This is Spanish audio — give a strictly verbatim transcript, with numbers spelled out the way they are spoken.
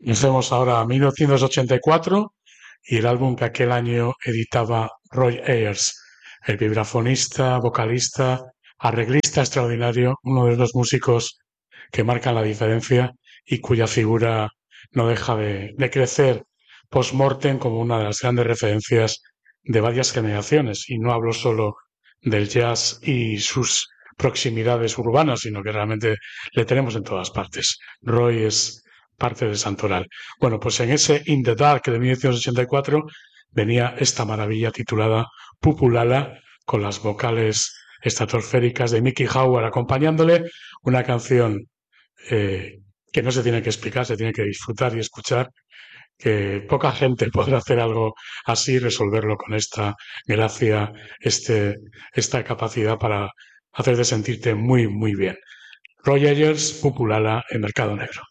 Comencemos ahora a mil novecientos ochenta y cuatro y el álbum que aquel año editaba Roy Ayers, el vibrafonista, vocalista, arreglista extraordinario, uno de los músicos que marcan la diferencia y cuya figura no deja de, de crecer post-mortem como una de las grandes referencias de varias generaciones. Y no hablo solo del jazz y sus proximidades urbanas, sino que realmente le tenemos en todas partes. Roy es parte del santoral. Bueno, pues en ese In the Dark de mil novecientos ochenta y cuatro venía esta maravilla titulada Pupulala, con las vocales estratosféricas de Mickey Howard acompañándole, una canción eh, que no se tiene que explicar, se tiene que disfrutar y escuchar, que poca gente podrá hacer algo así, resolverlo con esta gracia, este, esta capacidad para hacerte sentirte muy, muy bien. Roy Ayers, Pupulala en Mercado Negro.